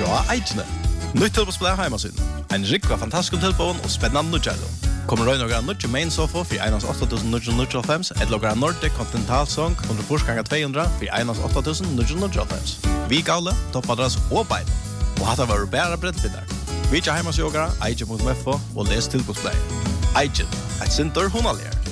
fra Eichene. Nytt tilbosblad heimasyn. En rikva fantastisk tilbån og spennende nødgjælum. Kommer røy noen nødje main sofa for 8.995 eller noen Nordic Continental Song 100x200 for 8.995. Vi gale, toppadress og bein. Og hatt var bæra brettbindar. Vi ikke heimasjogere, Eichen.fo og les tilbosblad. Eichen, et sinter hunalier.